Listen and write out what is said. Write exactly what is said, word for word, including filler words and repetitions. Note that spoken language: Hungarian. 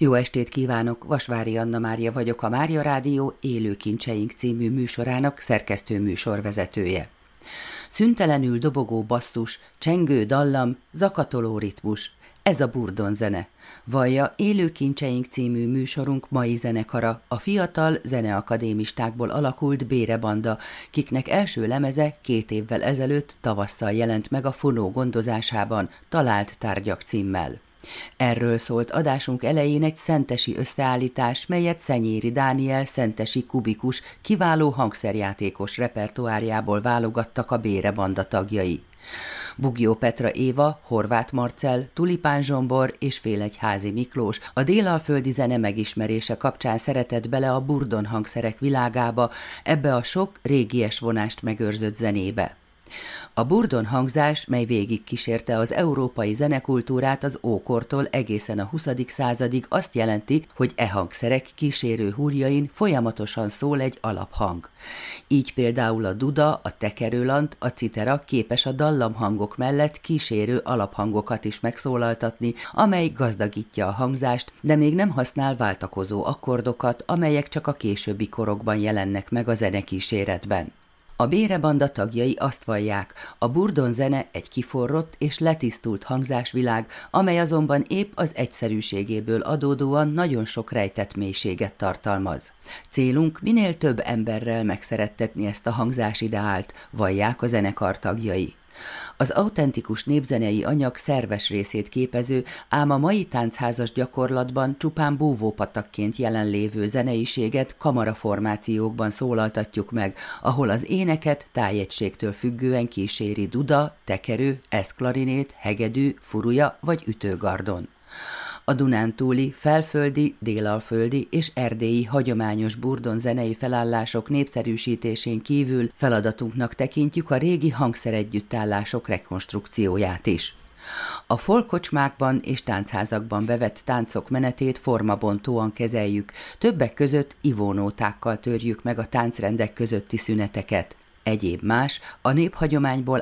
Jó estét kívánok, Vasvári Anna Mária vagyok, a Mária Rádió Élő Kincseink című műsorának szerkesztő műsorvezetője. Szüntelenül dobogó basszus, csengő dallam, zakatoló ritmus, ez a burdon zene. Vallja Élő Kincseink című műsorunk mai zenekara, a fiatal zeneakadémistákból alakult bérebanda, kiknek első lemeze két évvel ezelőtt tavasszal jelent meg a Fonó gondozásában, Talált tárgyak címmel. Erről szólt adásunk elején egy szentesi összeállítás, melyet Szenyéri Dániel szentesi kubikus, kiváló hangszerjátékos repertoárjából válogattak a bérebanda tagjai. Bugyó Petra Éva, Horváth Marcell, Tulipán Zsombor és Félegyházi Miklós a délalföldi zene megismerése kapcsán szeretett bele a burdon hangszerek világába, ebbe a sok régies vonást megőrzött zenébe. A burdon hangzás, mely végig kísérte az európai zenekultúrát az ókortól egészen a huszadik századig, azt jelenti, hogy e hangszerek kísérő húrjain folyamatosan szól egy alaphang. Így például a duda, a tekerőlant, a citera képes a dallamhangok mellett kísérő alaphangokat is megszólaltatni, amely gazdagítja a hangzást, de még nem használ váltakozó akkordokat, amelyek csak a későbbi korokban jelennek meg a zenekíséretben. A bérebanda tagjai azt vallják, a burdon zene egy kiforrott és letisztult hangzásvilág, amely azonban épp az egyszerűségéből adódóan nagyon sok rejtett mélységet tartalmaz. Célunk minél több emberrel megszerettetni ezt a hangzásideált, vallják a zenekar tagjai. Az autentikus népzenei anyag szerves részét képező, ám a mai táncházas gyakorlatban csupán búvópatakként jelenlévő zeneiséget kamaraformációkban szólaltatjuk meg, ahol az éneket tájegységtől függően kíséri duda, tekerő, eszklarinét, hegedű, furuja vagy ütőgardon. A dunántúli, felföldi, délalföldi és erdélyi hagyományos burdon zenei felállások népszerűsítésén kívül feladatunknak tekintjük a régi hangszeregyüttállások rekonstrukcióját is. A folkocsmákban és táncházakban bevett táncok menetét formabontóan kezeljük, többek között ivónótákkal törjük meg a táncrendek közötti szüneteket. Egyéb más, a néphagyományból